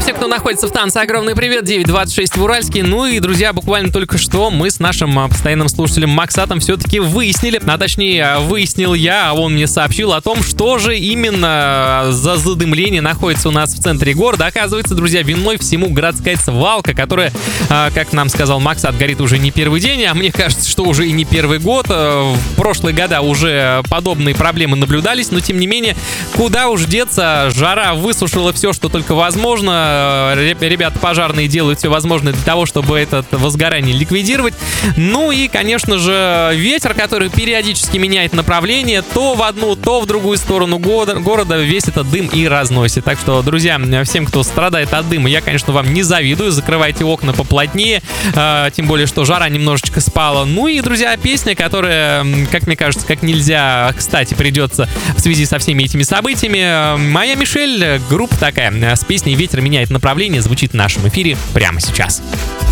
всем, кто находится в танце, огромный привет, 9:26 в Уральске. Ну и, друзья, буквально только что мы с нашим постоянным слушателем Максатом все-таки выяснили, а точнее выяснил я, а он мне сообщил о том, что же именно за задымление находится у нас в центре города. Оказывается, друзья, виной всему городская свалка, которая, как нам сказал Максат, горит уже не первый день, а мне кажется, что уже и не первый год. В прошлые года уже подобные проблемы наблюдались, но тем не менее, куда уж деться, жара высушила все, что только возможно. Ребята пожарные делают все возможное для того, чтобы это возгорание ликвидировать. Ну и, конечно же, ветер, который периодически меняет направление то в одну, то в другую сторону города, весь этот дым и разносит. Так что, друзья, всем, кто страдает от дыма, я, конечно, вам не завидую. Закрывайте окна поплотнее, тем более, что жара немножечко спала. Ну и, друзья, песня, которая, как мне кажется, как нельзя, кстати, придется в связи со всеми этими событиями. Моя Мишель, группа такая, с песней «Ветер меняет направление», звучит в нашем эфире прямо сейчас.